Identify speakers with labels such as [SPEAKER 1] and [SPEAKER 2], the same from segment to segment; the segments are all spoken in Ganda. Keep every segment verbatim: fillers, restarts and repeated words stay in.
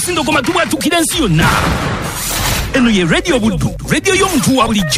[SPEAKER 1] sindogoma tubwatukira ensi yonna. Eno ye Radio Buddu, radio y'omuntu wa bulijjo.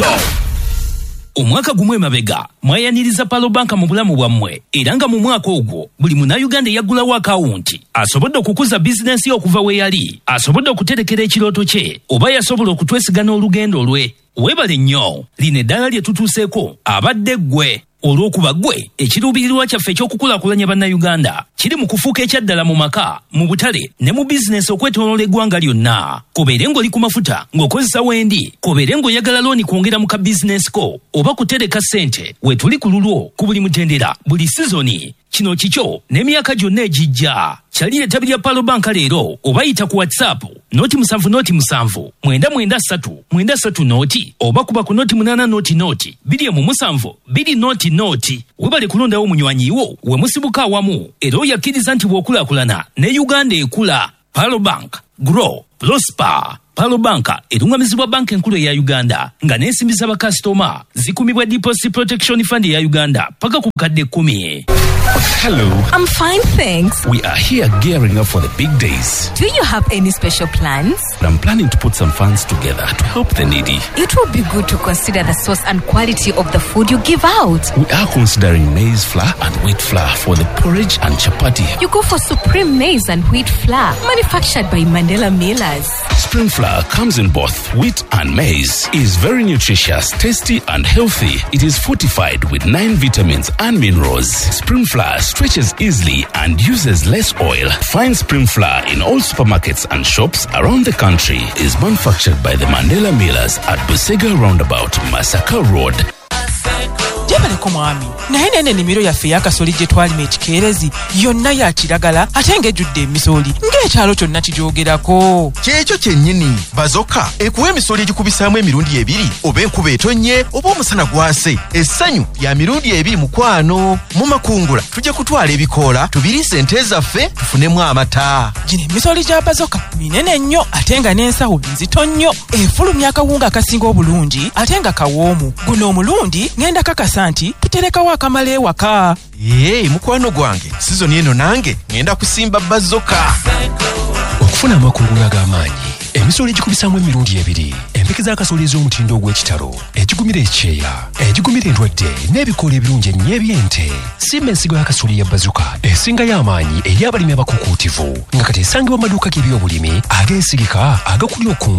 [SPEAKER 1] Omwaka gumwe mabega mwayaniriza Palo Bank mu bulamu bwammwe era nga mu mwaka ogwo buli munnayuganda yaggulawo akawunti asobodde okukuza bizinensi okuva we yali, asobodde okuterekera ekirooto kye oba yasobola okutwesigana olugendo lwe. Weebale nnyo, lino eddala lye tutuuseeko abadde ggwe. Olw'okuba ggwe ekiruubirirwa kyaffe ekyokukulaakulanya bannayuganda kiri mu kufuuka ekyaddala mu maka, mu butale ne mu bizinensi okwetooloola eggwanga lyonna. Kobeere ng'oli ku mafuta ng'okozesa wendi, kobeere ng'oyagala looni kwongera mu ka bizinensi ko oba kutereka ssente, we tuli ku lulwo ku buli mutendera buli sizoni. Kino kikyo n'emyaka gyonna egijja. Kyali ettabi lya Palo Bank leero oba yita ku WhatsApp noti musanvu noti musanvu mwenda mwenda ssatu mwenda ssatu noti oba kuba ku noti munaana noti noti biri mu musanvu biri noti noti. Webale kulondawo munywanyiwo we musibuka awamu era oyakkiriza nti bw'okulaakulana ne Uganda ekula. Palo Bank, grow, prosper. Palo Bank erungamizibwa banka enkulu ya Uganda nga n'ensimbi z'abakasitoma zikumibwa Deposit Protection Fund ya Uganda paka ku kadde kkumi.
[SPEAKER 2] Hello.
[SPEAKER 3] I'm fine, thanks.
[SPEAKER 2] We are here gearing up for the big days.
[SPEAKER 3] Do you have any special plans?
[SPEAKER 2] I'm planning to put some funds together to help the needy.
[SPEAKER 3] It will be good to consider the source and quality of the food you give out.
[SPEAKER 2] We are considering maize flour and wheat flour for the porridge and chapati.
[SPEAKER 3] You go for Supreme Maize and Wheat Flour, manufactured by Mandela Millers.
[SPEAKER 2] Spring flour comes in both wheat and maize. It is very nutritious, tasty and healthy. It is fortified with nine vitamins and minerals. Spring flour stretches easily and uses less oil. Find Spring flour in all supermarkets and shops around the country. It is manufactured by the Mandela Millers at Busega Roundabout, Masaka Road.
[SPEAKER 4] Jebaleko mwami naye nene nimiro yaffe yakasoli gye twalima ekikeerezi yonna ya kiragala ate ng'ejjudde emisoli ng'ekyalo kyonna kijoogerako.
[SPEAKER 5] Kyekyo kyennyini Bazoka ekuwa emisoli egikubisaamu emirundi ebiri oba enkuba etonnye oba omusana gwase. Essanyu lya mirundi ebiri mukwano. Mu makungula tujja kutwala ebikoola tubiriise ente zaffe tufunemu amata.
[SPEAKER 4] Gino emisoli gya Bazoka minene nnyo ate nga n'ensawo nzito nnyo, efulumya akawunga akasinga obulungi ate nga kawoomu. Guno omulundi ngenda kakasa nti tuterekawo akamala ewaka.
[SPEAKER 5] Ee mukwano gwange sizoni eno nange ngenda kusimba Bazoka.
[SPEAKER 6] Okufuna amakungula ag'amaanyi, emisolo egikubisaamu emirundi ebiri, empeke z'akasooli ez'omutindo ogw'ekitalo, ekigumira ekyeya, egigumira endwadde n'ebikoola ebirungi ennyo eby'ente. Simba ensigo y'akasooli ya Bazoka esingayo amaanyi eri abalimi abakukuutivu nga kati esangibwa mu maduuka g'ebyobulimi ageesigika agakulya oku